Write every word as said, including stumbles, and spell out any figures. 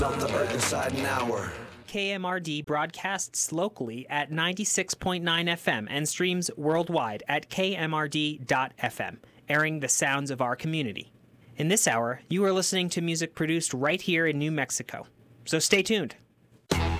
Of the earth inside an hour. K M R D broadcasts locally at ninety-six point nine F M and streams worldwide at k m r d dot f m, airing the sounds of our community. In this hour, you are listening to music produced right here in New Mexico. So stay tuned.